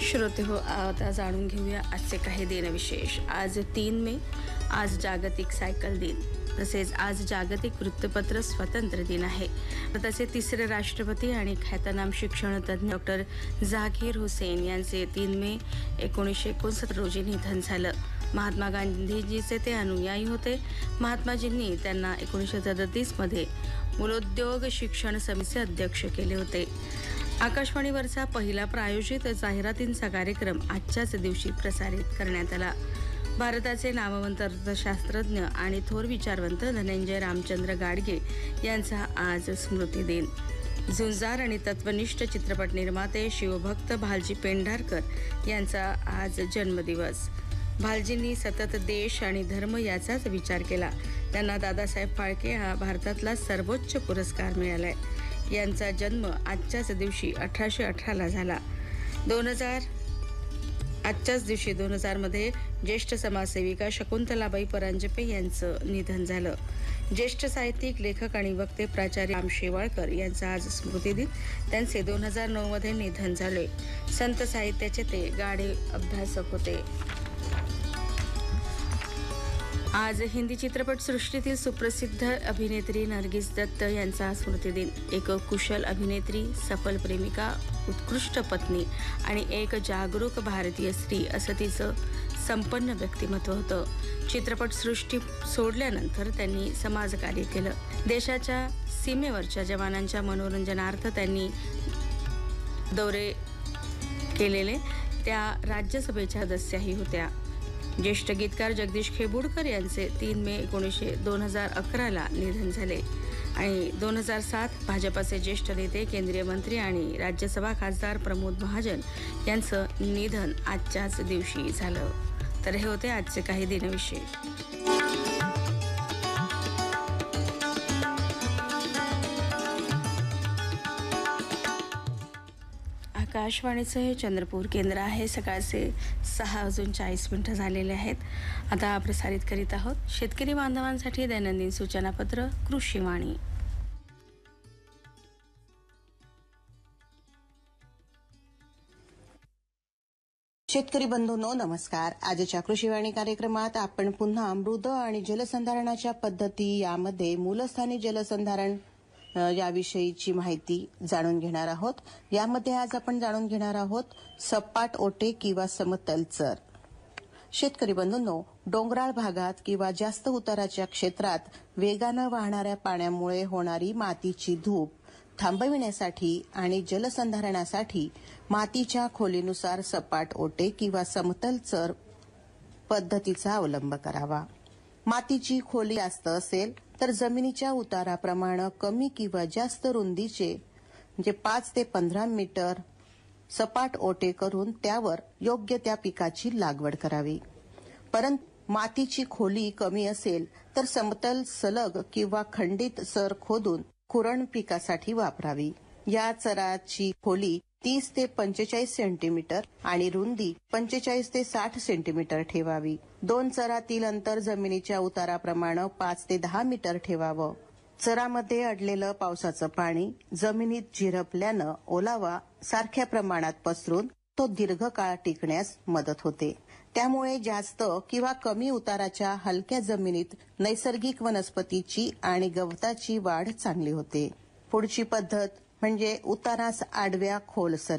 श्रोते हो, आता जाणून घेऊया आजचे काही दिनविशेष. आज 3 मे, आज जागतिक सायकल दिन. तसेच आज जागतिक वृत्तपत्र स्वातंत्र्य दिन आहे. भारताचे तिसरे राष्ट्रपती आणि ख्यातनाम शिक्षणतज्ञ डॉक्टर झाकीर हुसेन यांचे 3 मे 1969 रोजी निधन झालं. महात्मा गांधीजीचे ते अनुयायी होते. महात्माजींनी त्यांना 1937 मध्ये मूलोद्योग शिक्षण समितीचे अध्यक्ष केले होते. आकाशवाणीवरचा पहिला प्रायोजित जाहिरातींचा कार्यक्रम आजच्याच दिवशी प्रसारित करण्यात आला. भारताचे नामवंत अर्थशास्त्रज्ञ आणि थोर विचारवंत धनंजय रामचंद्र गाडगे यांचा आज स्मृती दिन. झुंजार आणि तत्वनिष्ठ चित्रपट निर्माते शिवभक्त भालजी पेंढारकर यांचा आज जन्मदिवस. भालजींनी सतत देश आणि धर्म याचाच विचार केला. त्यांना दादासाहेब फाळके हा भारतातला सर्वोच्च पुरस्कार मिळालाय. यांचा जन्म आजच्याच दिवशी 1818 झाला. 2000 मध्ये ज्येष्ठ समाजसेविका शकुंतलाबाई परांजपे यांचं निधन झालं. ज्येष्ठ साहित्यिक, लेखक आणि वक्ते प्राचार्य राम शेवाळकर यांचा आज स्मृतिदिन. त्यांचे 2009 मध्ये निधन झाले. संत साहित्याचे ते गाढे अभ्यासक होते. आज हिंदी चित्रपटसृष्टीतील सुप्रसिद्ध अभिनेत्री नर्गिस दत्त यांचा स्मृतिदिन. एक कुशल अभिनेत्री, सफल प्रेमिका, उत्कृष्ट पत्नी आणि एक जागरूक भारतीय स्त्री असं तिचं संपन्न व्यक्तिमत्व होतं. चित्रपटसृष्टी सोडल्यानंतर त्यांनी समाजकार्य केलं. देशाच्या सीमेवरच्या जवानांच्या मनोरंजनार्थ त्यांनी दौरे केलेले. त्या राज्यसभेच्या सदस्याही होत्या. ज्येष्ठ गीतकार जगदीश खेबुडकर यांचे 3 मे 2011 निधन झाले. आणि 2007 भाजपाचे ज्येष्ठ नेते, केंद्रीय मंत्री आणि राज्यसभा खासदार प्रमोद महाजन यांचं निधन आजच्याच दिवशी झालं. तर हे होते आजचे काही दिनविशेष. आकाशवाणीचं हे चंद्रपूर केंद्र आहे. सकाळचे 6:40 झालेले आहेत. आता प्रसारित करीत आहोत शेतकरी बांधवांसाठी दैनंदिन सूचनापत्र कृषीवाणी. शेतकरी बंधूंनो, नमस्कार. आजच्या कृषीवाणी कार्यक्रमात आपण पुन्हा मृद आणि जलसंधारणाच्या पद्धती यामध्ये मूलस्थानी जलसंधारण याविषयीची माहिती जाणून घेणार आहोत. यामध्ये आज आपण जाणून घेणार आहोत सपाट ओटे किंवा समतल चर. शेतकरी बंधूंनो, डोंगराळ भागात किंवा जास्त उताराच्या क्षेत्रात वेगानं वाहणाऱ्या पाण्यामुळे होणारी मातीची धूप थांबविण्यासाठी आणि जलसंधारणासाठी मातीच्या खोलीनुसार सपाट ओटे किंवा समतल चर पद्धतीचा अवलंब करावा. मातीची खोली जास्त असेल तर जमिनीच्या उताराप्रमाणे कमी किंवा जास्त रुंदीचे म्हणजे 5 ते 15 मीटर सपाट ओटे करून त्यावर योग्य त्या पिकाची लागवड करावी. परंतु मातीची खोली कमी असेल तर समतल सलग किंवा खंडित चर खोदून कुरण पिकासाठी वापरावी. या चराची खोली 30 ते 45 सेंटीमीटर आणि रुंदी 45 ते 60 सेंटीमीटर ठेवावी. 2 चरातील अंतर जमिनीच्या उताराप्रमाणे 5 ते 10 मीटर ठेवावं. चरामध्ये अडलेलं पावसाचं पाणी जमिनीत झिरपल्यानं ओलावा सारख्या प्रमाणात पसरून तो दीर्घकाळ टिकण्यास मदत होते. त्यामुळे जास्त किंवा कमी उताराच्या हलक्या जमिनीत नैसर्गिक वनस्पतीची आणि गवताची वाढ चांगली होते. पुढची पद्धत म्हणजे उतारास आडव्या खोलसर